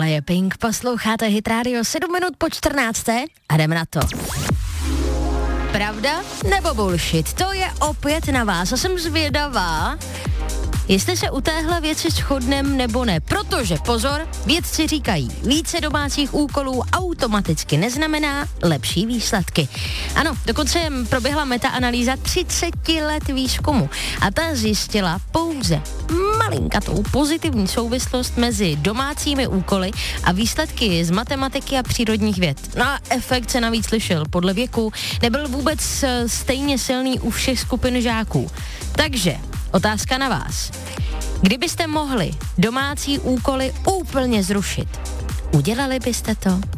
Tohle je Pink, posloucháte Hit Radio 7 minut po 14. a jdeme na to. Pravda nebo bullshit? To je opět na vás a jsem zvědavá, jestli se u téhle věci shodnem nebo ne. Protože, pozor, vědci říkají, více domácích úkolů automaticky neznamená lepší výsledky. Ano, dokonce proběhla metaanalýza 30 let výzkumu a ta zjistila pouze malinkatou pozitivní souvislost mezi domácími úkoly a výsledky z matematiky a přírodních věd. No a efekt se navíc lišil podle věku, nebyl vůbec stejně silný u všech skupin žáků. Takže otázka na vás. Kdybyste mohli domácí úkoly úplně zrušit, udělali byste to?